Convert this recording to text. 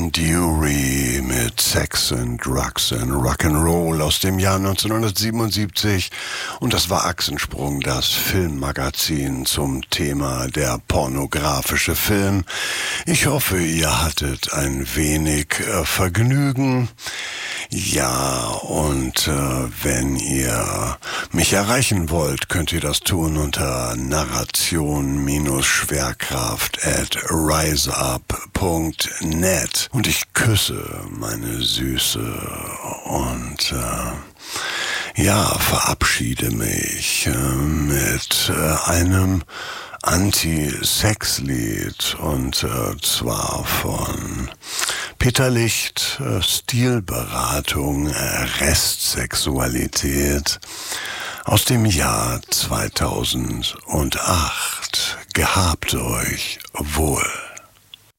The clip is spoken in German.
John Dewey mit Sex and Drugs and Rock'n'Roll aus dem Jahr 1977 und das war Achsensprung, das Filmmagazin zum Thema der pornografische Film. Ich hoffe, ihr hattet ein wenig Vergnügen. Ja, und wenn ihr mich erreichen wollt, könnt ihr das tun unter narration-schwerkraft@riseup.net. Und ich küsse meine Süße und verabschiede mich mit einem Anti-Sex-Lied und zwar von Peter Licht, Stilberatung, Restsexualität aus dem Jahr 2008. Gehabt euch wohl.